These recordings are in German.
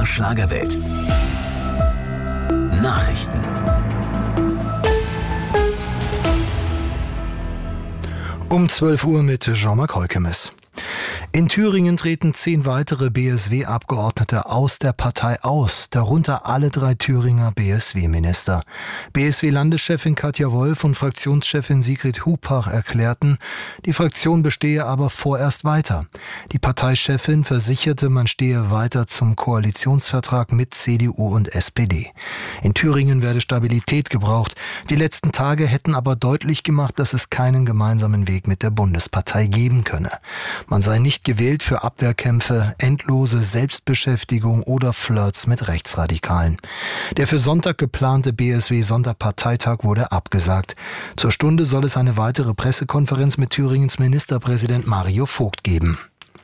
MDR Schlagerwelt. Nachrichten. Um 12 Uhr mit Jean-Marc Heukemes. In Thüringen treten 10 weitere BSW-Abgeordnete aus der Partei aus, darunter alle 3 Thüringer BSW-Minister. BSW-Landeschefin Katja Wolf und Fraktionschefin Sigrid Hupach erklärten, die Fraktion bestehe aber vorerst weiter. Die Parteichefin versicherte, man stehe weiter zum Koalitionsvertrag mit CDU und SPD. In Thüringen werde Stabilität gebraucht. Die letzten Tage hätten aber deutlich gemacht, dass es keinen gemeinsamen Weg mit der Bundespartei geben könne. Man sei nicht gewählt für Abwehrkämpfe, endlose Selbstbeschäftigung oder Flirts mit Rechtsradikalen. Der für Sonntag geplante BSW-Sonderparteitag wurde abgesagt. Zur Stunde soll es eine weitere Pressekonferenz mit Thüringens Ministerpräsident Mario Vogt geben.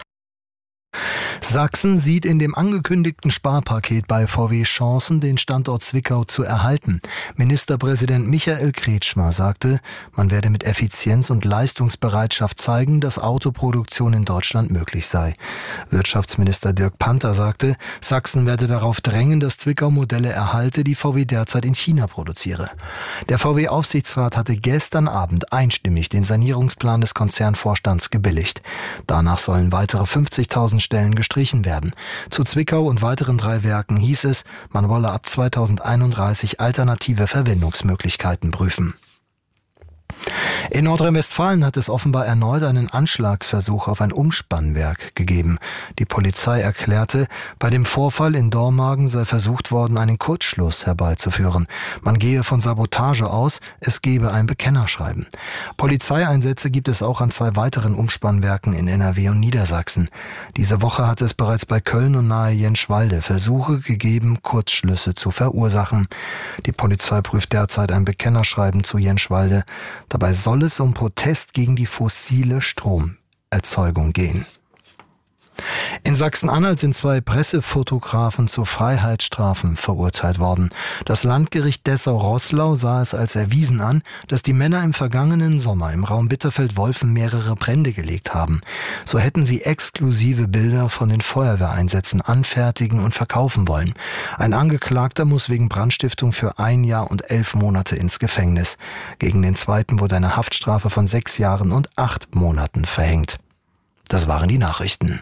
Sachsen sieht in dem angekündigten Sparpaket bei VW Chancen, den Standort Zwickau zu erhalten. Ministerpräsident Michael Kretschmer sagte, man werde mit Effizienz und Leistungsbereitschaft zeigen, dass Autoproduktion in Deutschland möglich sei. Wirtschaftsminister Dirk Panther sagte, Sachsen werde darauf drängen, dass Zwickau Modelle erhalte, die VW derzeit in China produziere. Der VW-Aufsichtsrat hatte gestern Abend einstimmig den Sanierungsplan des Konzernvorstands gebilligt. Danach sollen weitere 50.000 Stellen gestrichen werden. Zu Zwickau und weiteren 3 Werken hieß es, man wolle ab 2031 alternative Verwendungsmöglichkeiten prüfen. In Nordrhein-Westfalen hat es offenbar erneut einen Anschlagsversuch auf ein Umspannwerk gegeben. Die Polizei erklärte, bei dem Vorfall in Dormagen sei versucht worden, einen Kurzschluss herbeizuführen. Man gehe von Sabotage aus, es gebe ein Bekennerschreiben. Polizeieinsätze gibt es auch an 2 weiteren Umspannwerken in NRW und Niedersachsen. Diese Woche hat es bereits bei Köln und nahe Jenschwalde Versuche gegeben, Kurzschlüsse zu verursachen. Die Polizei prüft derzeit ein Bekennerschreiben zu Jenschwalde. Dabei soll es um Protest gegen die fossile Stromerzeugung gehen. In Sachsen-Anhalt sind 2 Pressefotografen zu Freiheitsstrafen verurteilt worden. Das Landgericht Dessau-Roßlau sah es als erwiesen an, dass die Männer im vergangenen Sommer im Raum Bitterfeld-Wolfen mehrere Brände gelegt haben. So hätten sie exklusive Bilder von den Feuerwehreinsätzen anfertigen und verkaufen wollen. Ein Angeklagter muss wegen Brandstiftung für 1 Jahr und 11 Monate ins Gefängnis. Gegen den zweiten wurde eine Haftstrafe von 6 Jahren und 8 Monaten verhängt. Das waren die Nachrichten.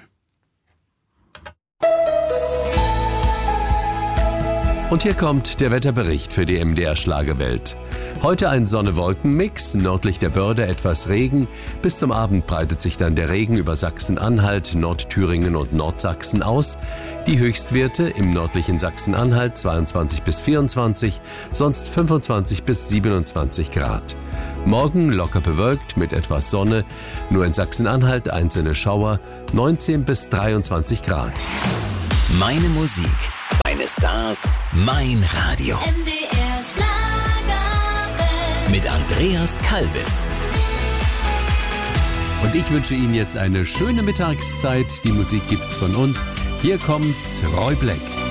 Und hier kommt der Wetterbericht für die MDR Schlagerwelt. Heute ein Sonne-Wolken-Mix, nördlich der Börde etwas Regen. Bis zum Abend breitet sich dann der Regen über Sachsen-Anhalt, Nordthüringen und Nordsachsen aus. Die Höchstwerte im nördlichen Sachsen-Anhalt 22 bis 24, sonst 25 bis 27 Grad. Morgen locker bewölkt mit etwas Sonne, nur in Sachsen-Anhalt einzelne Schauer, 19 bis 23 Grad. Meine Musik, meine Stars, mein Radio. MDR Schlagerwelt. Mit Andreas Kalbitz. Und ich wünsche Ihnen jetzt eine schöne Mittagszeit. Die Musik gibt's von uns. Hier kommt Roy Black.